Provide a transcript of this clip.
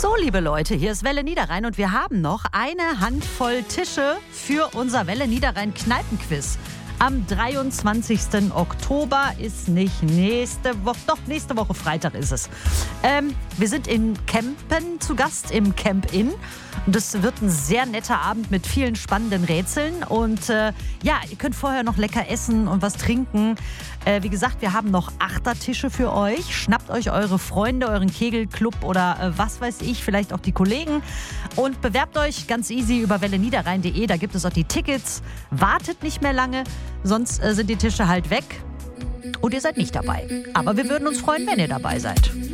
So, liebe Leute, hier ist Welle Niederrhein und wir haben noch eine Handvoll Tische für unser Welle Niederrhein Kneipenquiz. Am 23. Oktober ist nicht nächste Woche, doch nächste Woche Freitag ist es. Wir sind in Kempen zu Gast im Camp Inn. Und das wird ein sehr netter Abend mit vielen spannenden Rätseln. Und ihr könnt vorher noch lecker essen und was trinken. Wie gesagt, wir haben noch Achtertische für euch. Schnappt euch eure Freunde, euren Kegelclub oder was weiß ich, vielleicht auch die Kollegen. Und bewerbt euch ganz easy über welleniederrhein.de. Da gibt es auch die Tickets. Wartet nicht mehr lange, sonst sind die Tische halt weg. Und ihr seid nicht dabei. Aber wir würden uns freuen, wenn ihr dabei seid.